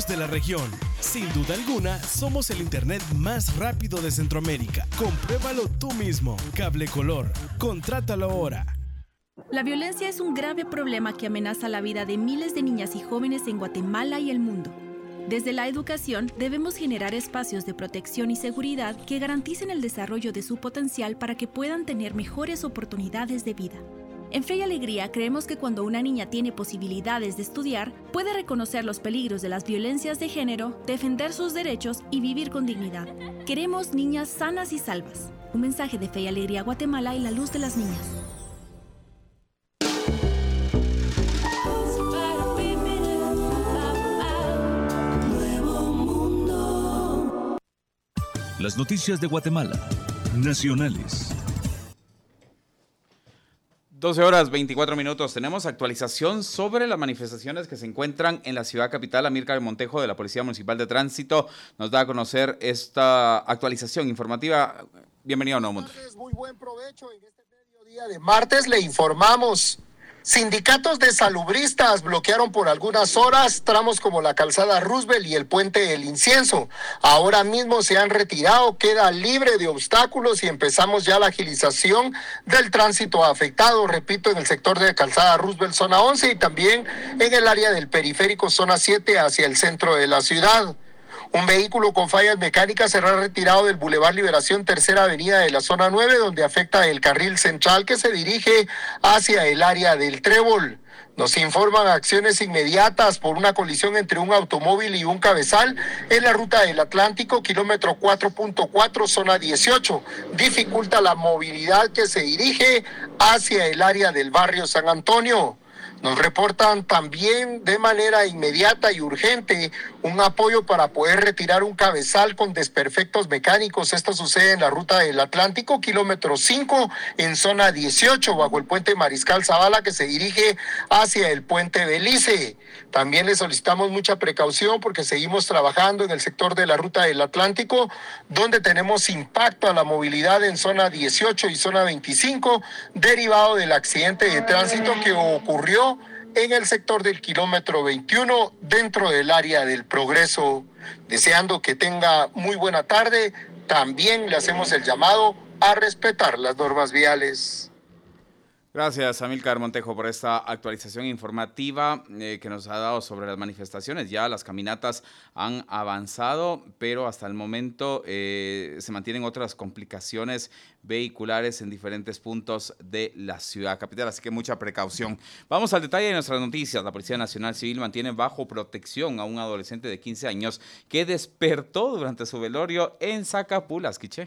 voz de la región. Sin duda alguna, somos el internet más rápido de Centroamérica. Compruébalo tú mismo. Cable Color. Contrátalo ahora. La violencia es un grave problema que amenaza la vida de miles de niñas y jóvenes en Guatemala y el mundo. Desde la educación, debemos generar espacios de protección y seguridad que garanticen el desarrollo de su potencial para que puedan tener mejores oportunidades de vida. En Fe y Alegría creemos que cuando una niña tiene posibilidades de estudiar, puede reconocer los peligros de las violencias de género, defender sus derechos y vivir con dignidad. Queremos niñas sanas y salvas. Un mensaje de Fe y Alegría Guatemala y la luz de las niñas. Las noticias de Guatemala, nacionales. 12 horas 24 minutos. Tenemos actualización sobre las manifestaciones que se encuentran en la ciudad capital. Amílcar Montejo de la Policía Municipal de Tránsito nos da a conocer esta actualización informativa. Bienvenido, Nuevo Mundo. Muy buen provecho. En este mediodía de martes le informamos. Sindicatos de salubristas bloquearon por algunas horas tramos como la calzada Roosevelt y el puente El Incienso. Ahora mismo se han retirado, queda libre de obstáculos y empezamos ya la agilización del tránsito afectado, repito, en el sector de calzada Roosevelt, zona 11, y también en el área del periférico, zona 7, hacia el centro de la ciudad. Un vehículo con fallas mecánicas será retirado del Boulevard Liberación, tercera avenida de la zona 9, donde afecta el carril central que se dirige hacia el área del Trébol. Nos informan acciones inmediatas por una colisión entre un automóvil y un cabezal en la ruta del Atlántico, kilómetro 4.4, zona 18. Dificulta la movilidad que se dirige hacia el área del barrio San Antonio. Nos reportan también de manera inmediata y urgente un apoyo para poder retirar un cabezal con desperfectos mecánicos. Esto sucede en la ruta del Atlántico, kilómetro 5, en zona 18, bajo el puente Mariscal Zavala, que se dirige hacia el puente Belice. También le solicitamos mucha precaución porque seguimos trabajando en el sector de la ruta del Atlántico, donde tenemos impacto a la movilidad en zona 18 y zona 25, derivado del accidente de tránsito que ocurrió en el sector del kilómetro 21 dentro del área del Progreso. Deseando que tenga muy buena tarde, también le hacemos el llamado a respetar las normas viales. Gracias, Amílcar Montejo, por esta actualización informativa que nos ha dado sobre las manifestaciones. Ya las caminatas han avanzado, pero hasta el momento se mantienen otras complicaciones vehiculares en diferentes puntos de la ciudad capital, así que mucha precaución. Vamos al detalle de nuestras noticias. La Policía Nacional Civil mantiene bajo protección a un adolescente de 15 años que despertó durante su velorio en Zacapulas, Quiché.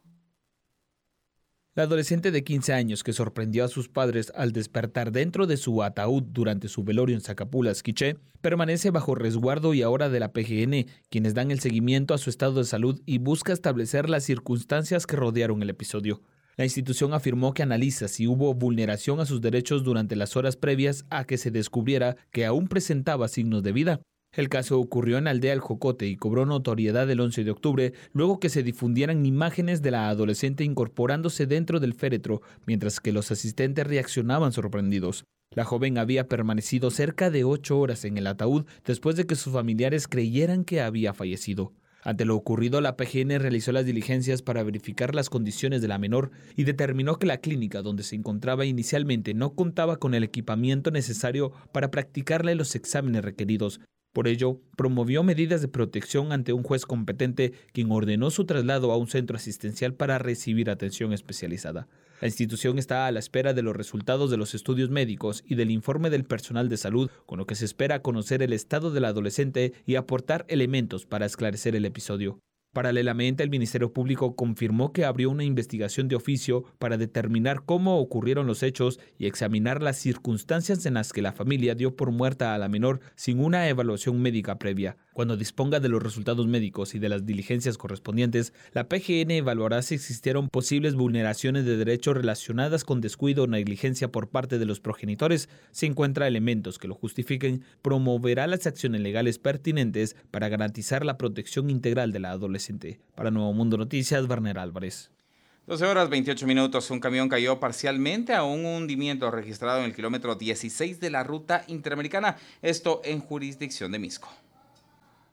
La adolescente de 15 años que sorprendió a sus padres al despertar dentro de su ataúd durante su velorio en Zacapulas, Quiché, permanece bajo resguardo y ahora de la PGN, quienes dan el seguimiento a su estado de salud y busca establecer las circunstancias que rodearon el episodio. La institución afirmó que analiza si hubo vulneración a sus derechos durante las horas previas a que se descubriera que aún presentaba signos de vida. El caso ocurrió en Aldea El Jocote y cobró notoriedad el 11 de octubre, luego que se difundieran imágenes de la adolescente incorporándose dentro del féretro, mientras que los asistentes reaccionaban sorprendidos. La joven había permanecido cerca de 8 horas en el ataúd después de que sus familiares creyeran que había fallecido. Ante lo ocurrido, la PGN realizó las diligencias para verificar las condiciones de la menor y determinó que la clínica donde se encontraba inicialmente no contaba con el equipamiento necesario para practicarle los exámenes requeridos. Por ello, promovió medidas de protección ante un juez competente, quien ordenó su traslado a un centro asistencial para recibir atención especializada. La institución está a la espera de los resultados de los estudios médicos y del informe del personal de salud, con lo que se espera conocer el estado del adolescente y aportar elementos para esclarecer el episodio. Paralelamente, el Ministerio Público confirmó que abrió una investigación de oficio para determinar cómo ocurrieron los hechos y examinar las circunstancias en las que la familia dio por muerta a la menor sin una evaluación médica previa. Cuando disponga de los resultados médicos y de las diligencias correspondientes, la PGN evaluará si existieron posibles vulneraciones de derechos relacionadas con descuido o negligencia por parte de los progenitores. Si encuentra elementos que lo justifiquen, promoverá las acciones legales pertinentes para garantizar la protección integral de la adolescencia. Para Nuevo Mundo Noticias, Werner Álvarez. 12 horas 28 minutos. Un camión cayó parcialmente a un hundimiento registrado en el kilómetro 16 de la ruta interamericana, esto en jurisdicción de Misco.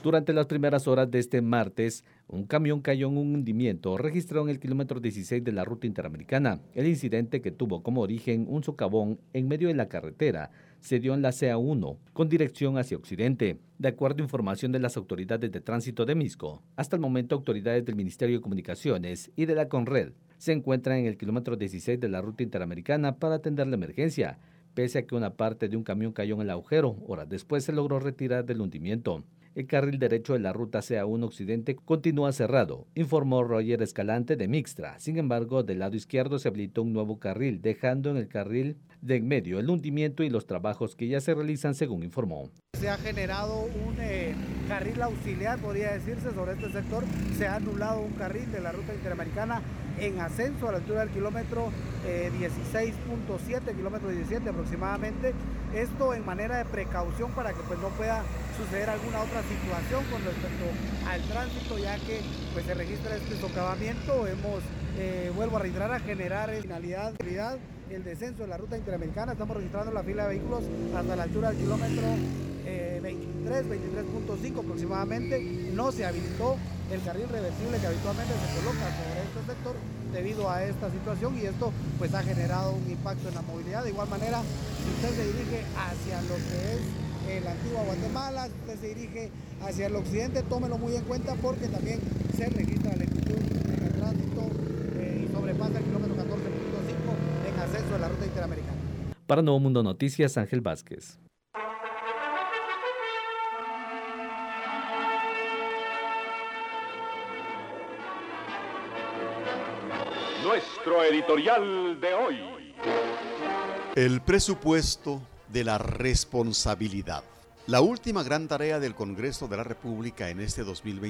Durante las primeras horas de este martes, un camión cayó en un hundimiento registrado en el kilómetro 16 de la ruta interamericana. El incidente, que tuvo como origen un socavón en medio de la carretera, se dio en la CA1 con dirección hacia occidente. De acuerdo a información de las autoridades de tránsito de Misco, hasta el momento autoridades del Ministerio de Comunicaciones y de la Conred se encuentran en el kilómetro 16 de la ruta interamericana para atender la emergencia, pese a que una parte de un camión cayó en el agujero. Horas después se logró retirar del hundimiento. El carril derecho de la ruta CA1 Occidente continúa cerrado, informó Roger Escalante de Mixtra. Sin embargo, del lado izquierdo se habilitó un nuevo carril, dejando en el carril de en medio el hundimiento y los trabajos que ya se realizan, según informó. Se ha generado un carril auxiliar, podría decirse, sobre este sector. Se ha anulado un carril de la ruta interamericana en ascenso a la altura del kilómetro 16.7, kilómetro 17 aproximadamente. Esto en manera de precaución para que pues no pueda suceder alguna otra situación con respecto al tránsito, ya que pues se registra este socavamiento. Vuelvo a reiterar, a generar finalidad el descenso de la ruta interamericana. Estamos registrando la fila de vehículos hasta la altura del kilómetro 23.5 aproximadamente. No se habilitó el carril reversible que habitualmente se coloca sobre este sector debido a esta situación, y esto pues ha generado un impacto en la movilidad. De igual manera, si usted se dirige hacia lo que es la antigua Guatemala, si usted se dirige hacia el occidente, tómelo muy en cuenta porque también se registra lentitud en el tránsito y sobrepasa el kilómetro 14.5 en ascenso de la ruta interamericana. Para Nuevo Mundo Noticias, Ángel Vázquez. Nuestro editorial de hoy. El presupuesto de la responsabilidad. La última gran tarea del Congreso de la República en este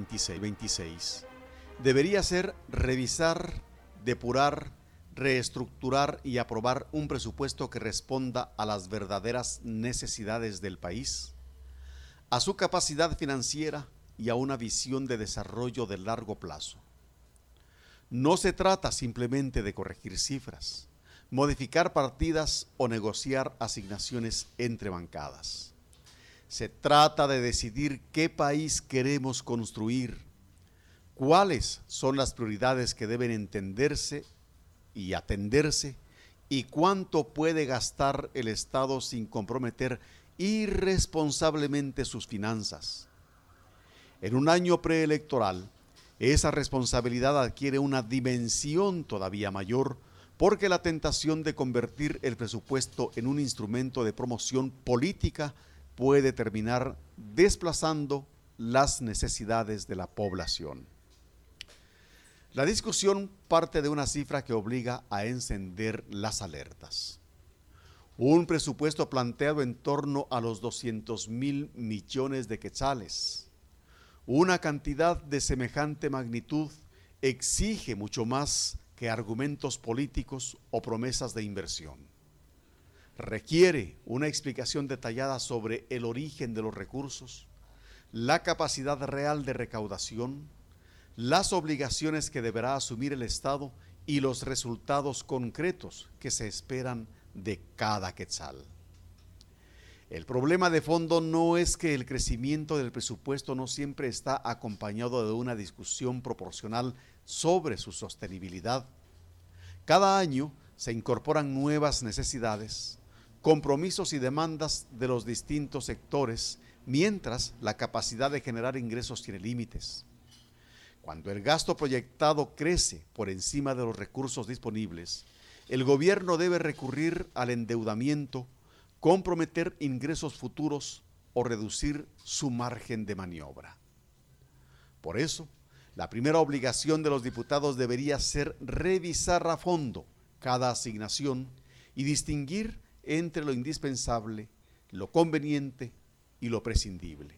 2026 debería ser revisar, depurar, reestructurar y aprobar un presupuesto que responda a las verdaderas necesidades del país, a su capacidad financiera y a una visión de desarrollo de largo plazo. No se trata simplemente de corregir cifras, modificar partidas o negociar asignaciones entre bancadas. Se trata de decidir qué país queremos construir, cuáles son las prioridades que deben entenderse y atenderse, y cuánto puede gastar el Estado sin comprometer irresponsablemente sus finanzas. En un año preelectoral, esa responsabilidad adquiere una dimensión todavía mayor, porque la tentación de convertir el presupuesto en un instrumento de promoción política puede terminar desplazando las necesidades de la población. La discusión parte de una cifra que obliga a encender las alertas. Un presupuesto planteado en torno a los 200.000 millones de quetzales. Una cantidad de semejante magnitud exige mucho más que argumentos políticos o promesas de inversión. Requiere una explicación detallada sobre el origen de los recursos, la capacidad real de recaudación, las obligaciones que deberá asumir el Estado y los resultados concretos que se esperan de cada quetzal. El problema de fondo no es que el crecimiento del presupuesto no siempre está acompañado de una discusión proporcional sobre su sostenibilidad. Cada año se incorporan nuevas necesidades, compromisos y demandas de los distintos sectores, mientras la capacidad de generar ingresos tiene límites. Cuando el gasto proyectado crece por encima de los recursos disponibles, el gobierno debe recurrir al endeudamiento, comprometer ingresos futuros o reducir su margen de maniobra. Por eso, la primera obligación de los diputados debería ser revisar a fondo cada asignación y distinguir entre lo indispensable, lo conveniente y lo prescindible.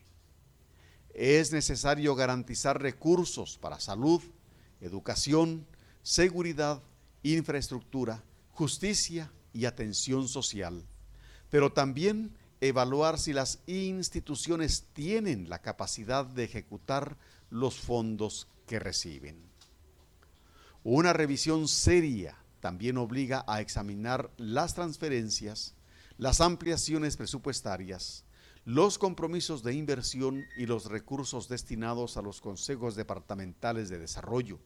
Es necesario garantizar recursos para salud, educación, seguridad, infraestructura, justicia y atención social, pero también evaluar si las instituciones tienen la capacidad de ejecutar los fondos que reciben. Una revisión seria también obliga a examinar las transferencias, las ampliaciones presupuestarias, los compromisos de inversión y los recursos destinados a los consejos departamentales de desarrollo.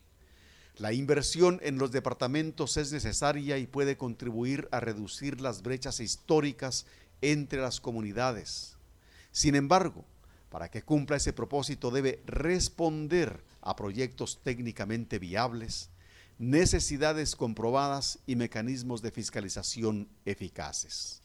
La inversión en los departamentos es necesaria y puede contribuir a reducir las brechas históricas entre las comunidades. Sin embargo, para que cumpla ese propósito debe responder a proyectos técnicamente viables, necesidades comprobadas y mecanismos de fiscalización eficaces.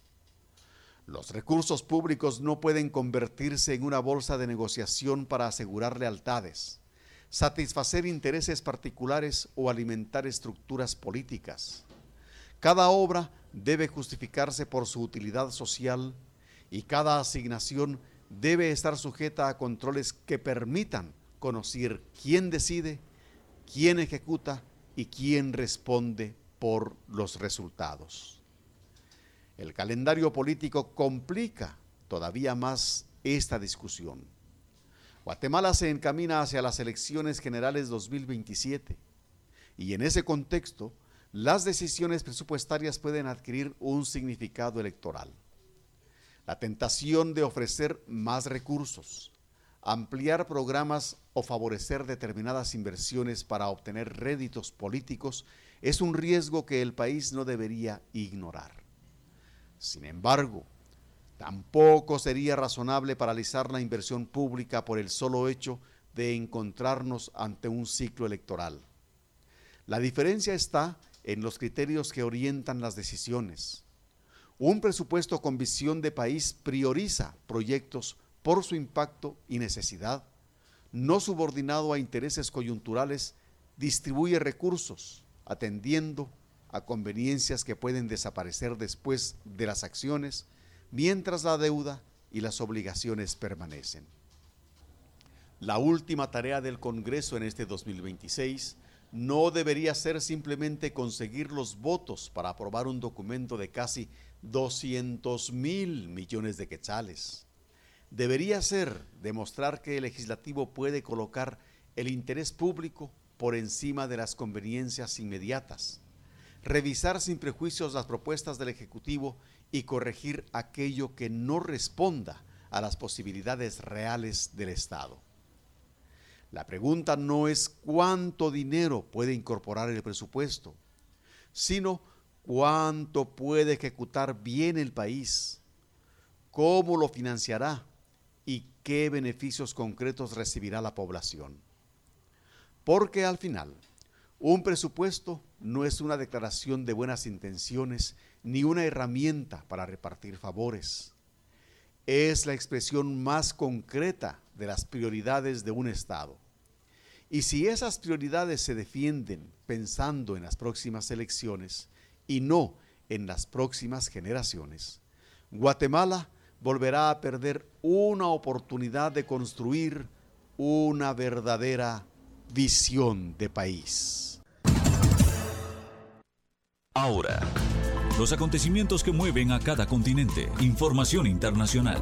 Los recursos públicos no pueden convertirse en una bolsa de negociación para asegurar lealtades, satisfacer intereses particulares o alimentar estructuras políticas. Cada obra debe justificarse por su utilidad social y cada asignación debe estar sujeta a controles que permitan conocer quién decide, quién ejecuta y quién responde por los resultados. El calendario político complica todavía más esta discusión. Guatemala se encamina hacia las elecciones generales 2027 y en ese contexto las decisiones presupuestarias pueden adquirir un significado electoral. La tentación de ofrecer más recursos, ampliar programas o favorecer determinadas inversiones para obtener réditos políticos es un riesgo que el país no debería ignorar. Sin embargo, tampoco sería razonable paralizar la inversión pública por el solo hecho de encontrarnos ante un ciclo electoral. La diferencia está en los criterios que orientan las decisiones. Un presupuesto con visión de país prioriza proyectos por su impacto y necesidad, no subordinado a intereses coyunturales, distribuye recursos, atendiendo a conveniencias que pueden desaparecer después de las acciones, mientras la deuda y las obligaciones permanecen. La última tarea del Congreso en este 2026 no debería ser simplemente conseguir los votos para aprobar un documento de casi 200,000 millones de quetzales. Debería ser demostrar que el legislativo puede colocar el interés público por encima de las conveniencias inmediatas, revisar sin prejuicios las propuestas del Ejecutivo y corregir aquello que no responda a las posibilidades reales del Estado. La pregunta no es cuánto dinero puede incorporar el presupuesto, sino cuánto puede ejecutar bien el país, cómo lo financiará y qué beneficios concretos recibirá la población. Porque al final, un presupuesto no es una declaración de buenas intenciones ni una herramienta para repartir favores. Es la expresión más concreta de las prioridades de un Estado. Y si esas prioridades se defienden pensando en las próximas elecciones y no en las próximas generaciones, Guatemala volverá a perder una oportunidad de construir una verdadera visión de país. Ahora, los acontecimientos que mueven a cada continente. Información internacional.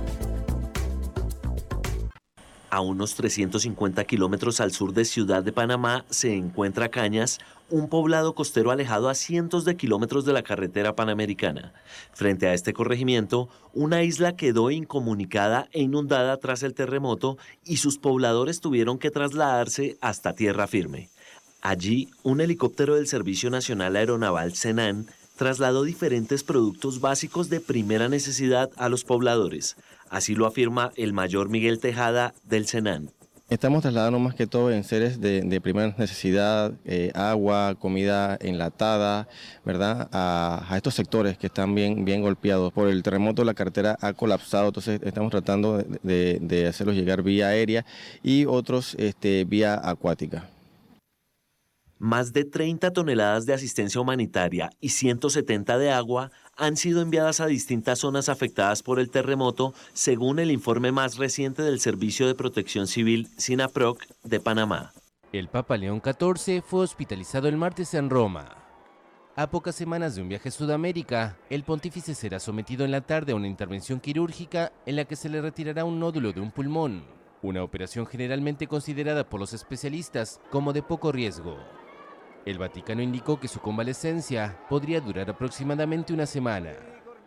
A unos 350 kilómetros al sur de Ciudad de Panamá se encuentra Cañas, un poblado costero alejado a cientos de kilómetros de la carretera panamericana. Frente a este corregimiento, una isla quedó incomunicada e inundada tras el terremoto y sus pobladores tuvieron que trasladarse hasta tierra firme. Allí, un helicóptero del Servicio Nacional Aeronaval SENAN trasladó diferentes productos básicos de primera necesidad a los pobladores. Así lo afirma el mayor Miguel Tejada del SENAN. Estamos trasladando más que todo en seres de primera necesidad, agua, comida enlatada, ¿verdad? A estos sectores que están bien golpeados. Por el terremoto la carretera ha colapsado, entonces estamos tratando de hacerlos llegar vía aérea y otros vía acuática. Más de 30 toneladas de asistencia humanitaria y 170 de agua han sido enviadas a distintas zonas afectadas por el terremoto, según el informe más reciente del Servicio de Protección Civil, SINAPROC, de Panamá. El Papa León XIV fue hospitalizado el martes en Roma. A pocas semanas de un viaje a Sudamérica, el pontífice será sometido en la tarde a una intervención quirúrgica en la que se le retirará un nódulo de un pulmón, una operación generalmente considerada por los especialistas como de poco riesgo. El Vaticano indicó que su convalecencia podría durar aproximadamente una semana.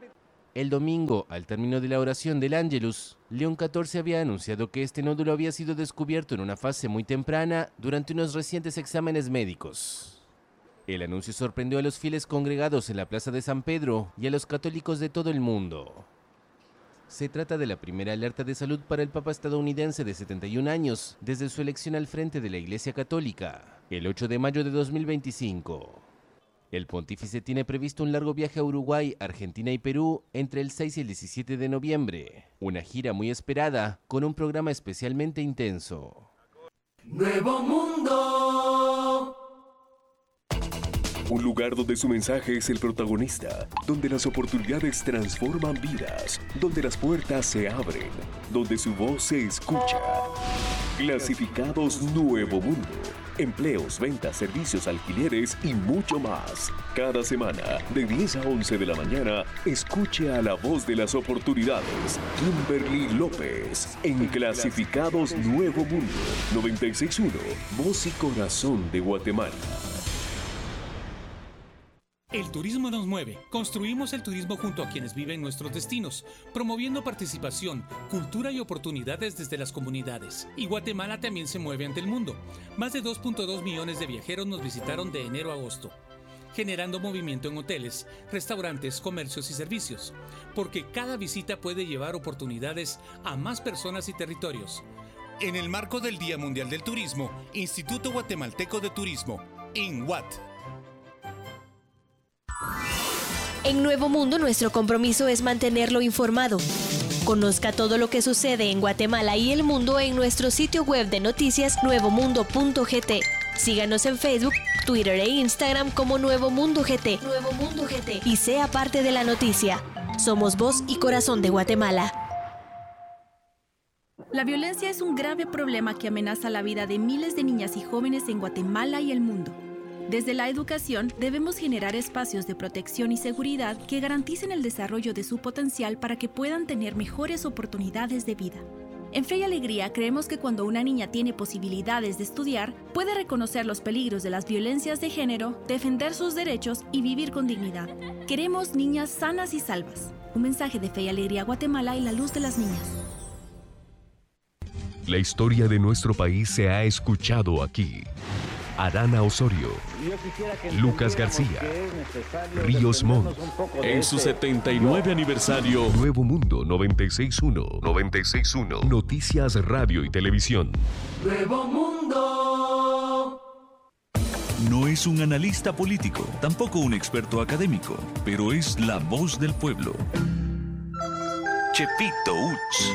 El domingo, al término de la oración del Ángelus, León XIV había anunciado que este nódulo había sido descubierto en una fase muy temprana durante unos recientes exámenes médicos. El anuncio sorprendió a los fieles congregados en la Plaza de San Pedro y a los católicos de todo el mundo. Se trata de la primera alerta de salud para el Papa estadounidense de 71 años desde su elección al frente de la Iglesia Católica, el 8 de mayo de 2025. El pontífice tiene previsto un largo viaje a Uruguay, Argentina y Perú entre el 6 y el 17 de noviembre. Una gira muy esperada, con un programa especialmente intenso. Nuevo Mundo. Un lugar donde su mensaje es el protagonista, donde las oportunidades transforman vidas, donde las puertas se abren, donde su voz se escucha. Clasificados Nuevo Mundo. Empleos, ventas, servicios, alquileres y mucho más. Cada semana, de 10 a 11 de la mañana, escuche a la voz de las oportunidades, Kimberly López, en Clasificados Nuevo Mundo, 96.1, Voz y Corazón de Guatemala. El turismo nos mueve. Construimos el turismo junto a quienes viven nuestros destinos, promoviendo participación, cultura y oportunidades desde las comunidades. Y Guatemala también se mueve ante el mundo. Más de 2.2 millones de viajeros nos visitaron de enero a agosto, generando movimiento en hoteles, restaurantes, comercios y servicios, porque cada visita puede llevar oportunidades a más personas y territorios. En el marco del Día Mundial del Turismo, Instituto Guatemalteco de Turismo, INGUAT. En Nuevo Mundo, nuestro compromiso es mantenerlo informado. Conozca todo lo que sucede en Guatemala y el mundo en nuestro sitio web de noticias nuevomundo.gt. Síganos en Facebook, Twitter e Instagram como Nuevo Mundo GT. Nuevo Mundo GT. Y sea parte de la noticia. Somos voz y corazón de Guatemala. La violencia es un grave problema que amenaza la vida de miles de niñas y jóvenes en Guatemala y el mundo. Desde la educación, debemos generar espacios de protección y seguridad que garanticen el desarrollo de su potencial para que puedan tener mejores oportunidades de vida. En Fe y Alegría creemos que cuando una niña tiene posibilidades de estudiar, puede reconocer los peligros de las violencias de género, defender sus derechos y vivir con dignidad. Queremos niñas sanas y salvas. Un mensaje de Fe y Alegría Guatemala y la luz de las niñas. La historia de nuestro país se ha escuchado aquí. Adana Osorio, Lucas García, Ríos Montt. En su 79 aniversario, Nuevo Mundo 96.1. 96.1. Noticias, radio y televisión. Nuevo Mundo. No es un analista político, tampoco un experto académico, pero es la voz del pueblo. Chepito Uch.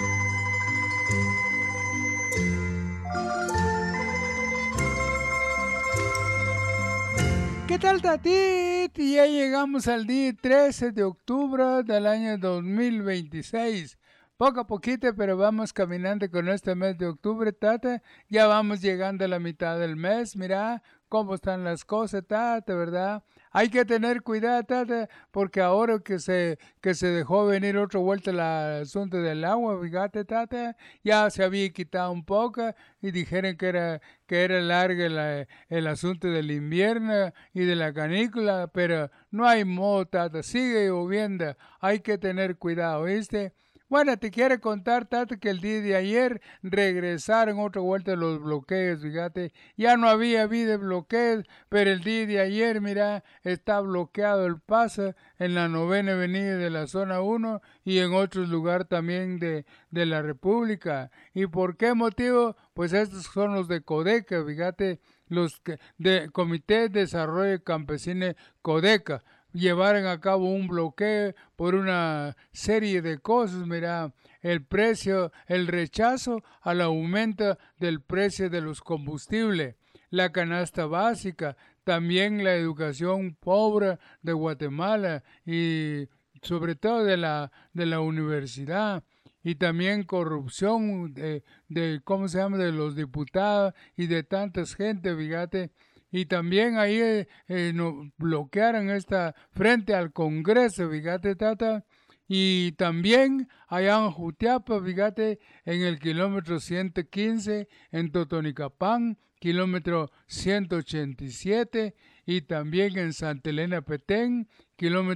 ¿Qué tal, Tatit? Ya llegamos al día 13 de octubre del año 2026. Poco a poquito, pero vamos caminando con este mes de octubre, Tata. Ya vamos llegando a la mitad del mes. Mira cómo están las cosas, Tata, ¿verdad? Hay que tener cuidado, Tata, porque ahora que se dejó venir otra vuelta el asunto del agua, fíjate, Tata, ya se había quitado un poco y dijeron que era largo el asunto del invierno y de la canícula, pero no hay modo, Tata, sigue lloviendo, hay que tener cuidado, ¿viste? Bueno, te quiero contar, Tata, que el día de ayer regresaron otra vuelta los bloqueos, fíjate. Ya no había habido bloqueos, pero el día de ayer, mira, está bloqueado el paso en la 9ª avenida de la zona 1 y en otros lugares también de la República. ¿Y por qué motivo? Pues estos son los de Codeca, fíjate, los de Comité de Desarrollo Campesino Codeca. Llevaron a cabo un bloqueo por una serie de cosas, mira, el precio, el rechazo al aumento del precio de los combustibles, la canasta básica, también la educación pobre de Guatemala y sobre todo de la universidad, y también corrupción de ¿cómo se llama?, de los diputados y de tantas gente, fíjate. Y también ahí bloquearon frente al Congreso, fíjate, Tata. Y también allá en Jutiapa, fíjate, en el kilómetro 115, en Totonicapán, kilómetro 187, y también en Santa Elena Petén, kilómetro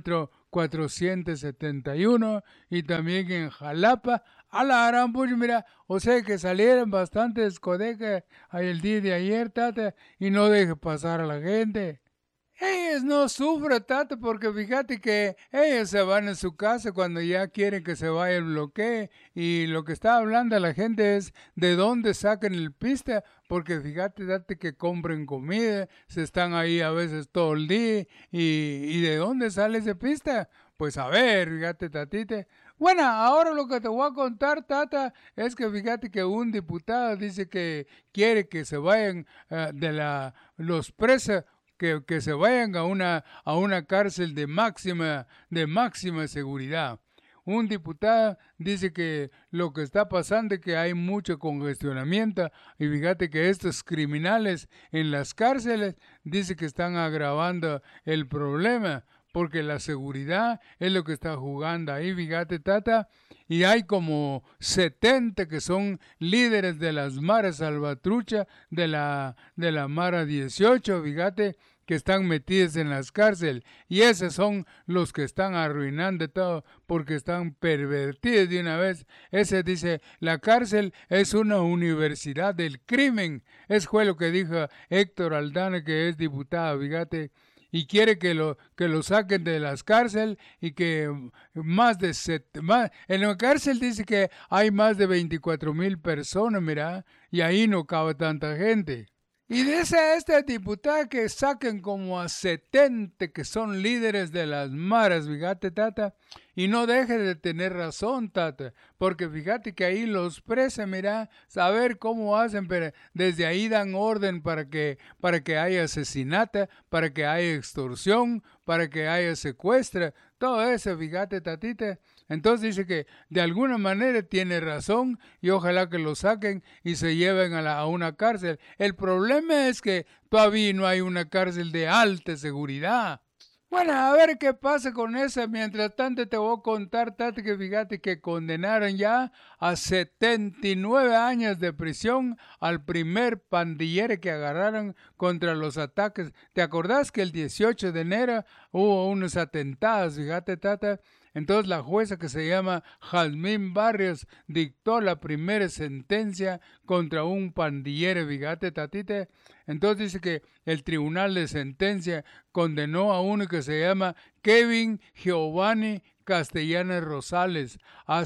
471 y también en Jalapa. A la gran pucha, mira, o sea que salieron bastantes codejas el día de ayer, tata, y no deje pasar a la gente. Ellos no sufren, tata, porque fíjate que ellos se van a su casa cuando ya quieren que se vaya el bloqueo. Y lo que está hablando la gente es de dónde sacan el pista, porque fíjate, tata, que compren comida, se están ahí a veces todo el día. ¿Y de dónde sale ese pista? Pues a ver, fíjate, tatita. Bueno, ahora lo que te voy a contar, tata, es que fíjate que un diputado dice que quiere que se vayan los presos, que se vayan a una cárcel de máxima seguridad. Un diputado dice que lo que está pasando es que hay mucho congestionamiento y fíjate que estos criminales en las cárceles dice que están agravando el problema porque la seguridad es lo que está jugando ahí, fíjate, tata, y hay como 70 que son líderes de las maras salvatrucha de la Mara 18, fíjate, que están metidos en las cárceles, y esos son los que están arruinando todo, porque están pervertidos de una vez. Ese dice, la cárcel es una universidad del crimen, eso fue lo que dijo Héctor Aldana, que es diputado, fíjate, y quiere que lo saquen de las cárceles y que en la cárcel dice que hay más de 24,000 personas, mira, y ahí no cabe tanta gente. Y dice este diputado que saquen como a 70 que son líderes de las maras, fíjate, tata, y no deje de tener razón, tata, porque fíjate que ahí los presos, mira, saber cómo hacen, pero desde ahí dan orden para que haya asesinato, para que haya extorsión, para que haya secuestro, todo eso, fíjate, tatita. Entonces dice que de alguna manera tiene razón y ojalá que lo saquen y se lleven a una cárcel. El problema es que todavía no hay una cárcel de alta seguridad. Bueno, a ver qué pasa con eso. Mientras tanto te voy a contar, tata, que fíjate que condenaron ya a 79 años de prisión al primer pandillero que agarraron contra los ataques. ¿Te acordás que el 18 de enero hubo unos atentados, fíjate, tata? Entonces la jueza que se llama Jazmín Barrios dictó la primera sentencia contra un pandillero, fíjate, tatita. Entonces dice que el tribunal de sentencia condenó a uno que se llama Kevin Giovanni Castellanos Rosales a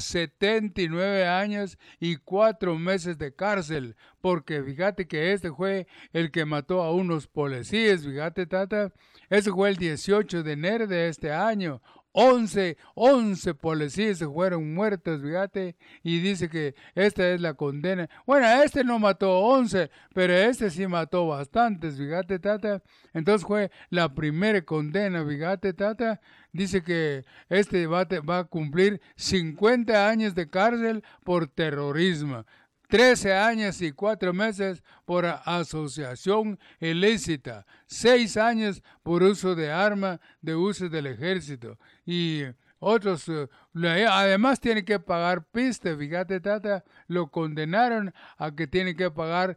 79 años y 4 meses de cárcel, porque fíjate que este fue el que mató a unos policías, fíjate, tata. Ese fue el 18 de enero de este año. 11 policías se fueron muertos, fíjate, y dice que esta es la condena. Bueno, este no mató 11, pero este sí mató bastantes, fíjate, tata. Entonces fue la primera condena, fíjate, tata. Dice que este va a cumplir 50 años de cárcel por terrorismo. 13 años y 4 meses por asociación ilícita, 6 años por uso de arma de uso del ejército y otros, además tiene que pagar piste, fíjate, tata, lo condenaron a que tiene que pagar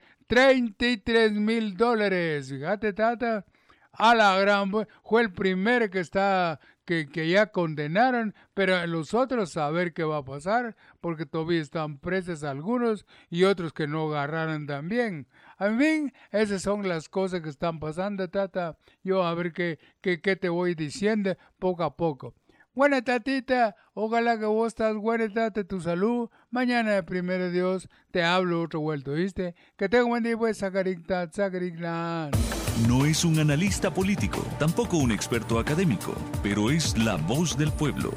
$33,000, fíjate, tata. A la gran, fue el primero que ya condenaron, pero los otros a ver qué va a pasar, porque todavía están presos algunos y otros que no agarraron también. En fin, esas son las cosas que están pasando, tata. Yo a ver qué te voy diciendo poco a poco. Buena, tatita, ojalá que vos estás buena, tata, tu salud. Mañana, primero Dios, te hablo otro vuelto, ¿viste? Que tenga un buen día, pues, sacariclan. No es un analista político, tampoco un experto académico, pero es la voz del pueblo.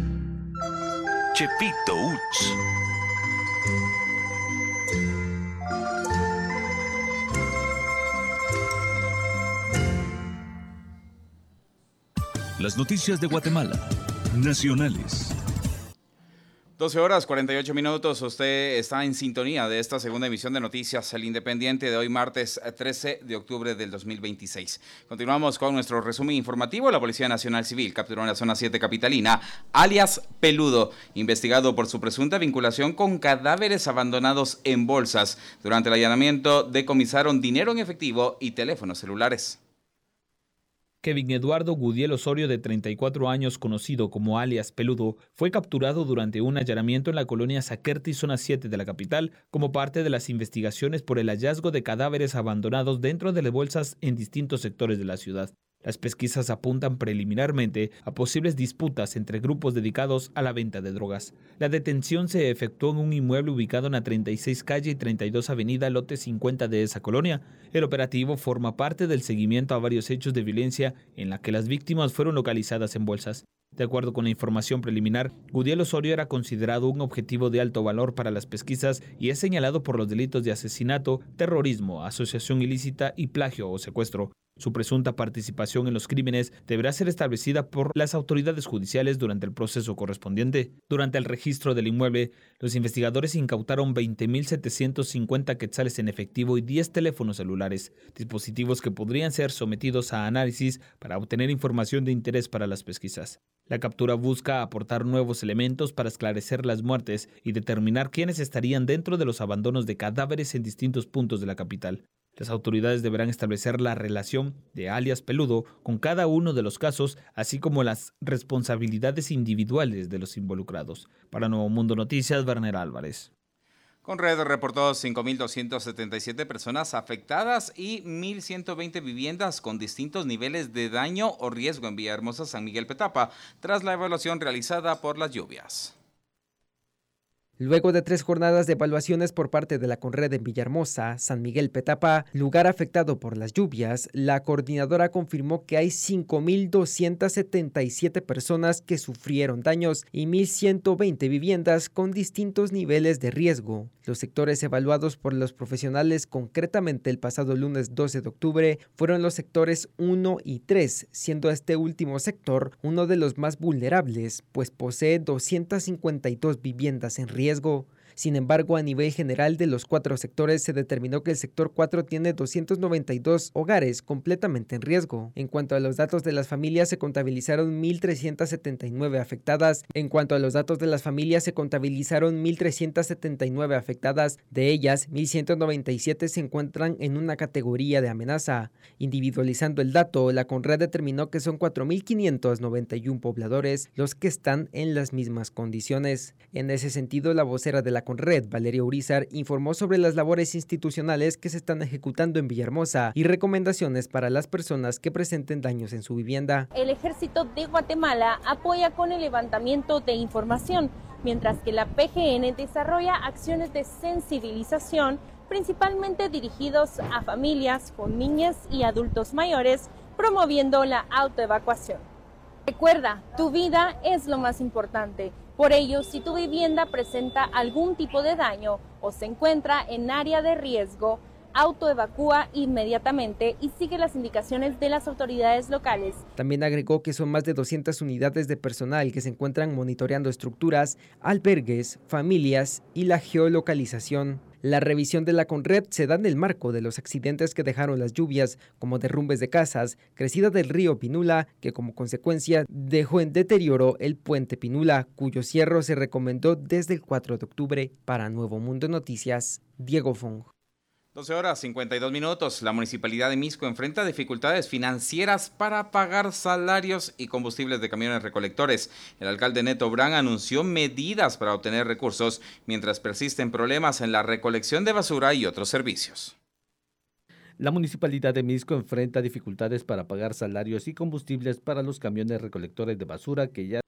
Chepito Uch. Las noticias de Guatemala. Nacionales. 12:48. Usted está en sintonía de esta segunda emisión de Noticias El Independiente de hoy, martes 13 de octubre del 2026. Continuamos con nuestro resumen informativo. La Policía Nacional Civil capturó en la zona 7 capitalina, alias Peludo, investigado por su presunta vinculación con cadáveres abandonados en bolsas. Durante el allanamiento decomisaron dinero en efectivo y teléfonos celulares. Kevin Eduardo Gudiel Osorio, de 34 años, conocido como alias Peludo, fue capturado durante un allanamiento en la colonia Saquerti, zona 7 de la capital, como parte de las investigaciones por el hallazgo de cadáveres abandonados dentro de las bolsas en distintos sectores de la ciudad. Las pesquisas apuntan preliminarmente a posibles disputas entre grupos dedicados a la venta de drogas. La detención se efectuó en un inmueble ubicado en la 36 calle y 32 avenida, lote 50 de esa colonia. El operativo forma parte del seguimiento a varios hechos de violencia en la que las víctimas fueron localizadas en bolsas. De acuerdo con la información preliminar, Gudiel Osorio era considerado un objetivo de alto valor para las pesquisas y es señalado por los delitos de asesinato, terrorismo, asociación ilícita y plagio o secuestro. Su presunta participación en los crímenes deberá ser establecida por las autoridades judiciales durante el proceso correspondiente. Durante el registro del inmueble, los investigadores incautaron 20.750 quetzales en efectivo y 10 teléfonos celulares, dispositivos que podrían ser sometidos a análisis para obtener información de interés para las pesquisas. La captura busca aportar nuevos elementos para esclarecer las muertes y determinar quiénes estarían dentro de los abandonos de cadáveres en distintos puntos de la capital. Las autoridades deberán establecer la relación de alias Peludo con cada uno de los casos, así como las responsabilidades individuales de los involucrados. Para Nuevo Mundo Noticias, Werner Álvarez. Conred reportó 5.277 personas afectadas y 1.120 viviendas con distintos niveles de daño o riesgo en Villahermosa, San Miguel Petapa, tras la evaluación realizada por las lluvias. Luego de 3 jornadas de evaluaciones por parte de la Conred en Villahermosa, San Miguel Petapa, lugar afectado por las lluvias, la coordinadora confirmó que hay 5.277 personas que sufrieron daños y 1.120 viviendas con distintos niveles de riesgo. Los sectores evaluados por los profesionales, concretamente el pasado lunes 12 de octubre, fueron los sectores 1 y 3, siendo este último sector uno de los más vulnerables, pues posee 252 viviendas en riesgo. Sin embargo, a nivel general de los 4 sectores se determinó que el sector 4 tiene 292 hogares completamente en riesgo. En cuanto a los datos de las familias, se contabilizaron 1.379 afectadas. De ellas, 1.197 se encuentran en una categoría de amenaza. Individualizando el dato, la Conred determinó que son 4.591 pobladores los que están en las mismas condiciones. En ese sentido, la vocera de la Conred, Valeria Urizar, informó sobre las labores institucionales que se están ejecutando en Villahermosa y recomendaciones para las personas que presenten daños en su vivienda. El Ejército de Guatemala apoya con el levantamiento de información, mientras que la PGN desarrolla acciones de sensibilización, principalmente dirigidos a familias con niñas y adultos mayores, promoviendo la autoevacuación. Recuerda, tu vida es lo más importante. Por ello, si tu vivienda presenta algún tipo de daño o se encuentra en área de riesgo, autoevacúa inmediatamente y sigue las indicaciones de las autoridades locales. También agregó que son más de 200 unidades de personal que se encuentran monitoreando estructuras, albergues, familias y la geolocalización. La revisión de la Conred se da en el marco de los accidentes que dejaron las lluvias, como derrumbes de casas, crecida del río Pinula, que como consecuencia dejó en deterioro el puente Pinula, cuyo cierre se recomendó desde el 4 de octubre. Para Nuevo Mundo Noticias, Diego Fong. 12:52. La Municipalidad de Misco enfrenta dificultades financieras para pagar salarios y combustibles de camiones recolectores. El alcalde Neto Brand anunció medidas para obtener recursos, mientras persisten problemas en la recolección de basura y otros servicios. La Municipalidad de Misco enfrenta dificultades para pagar salarios y combustibles para los camiones recolectores de basura que ya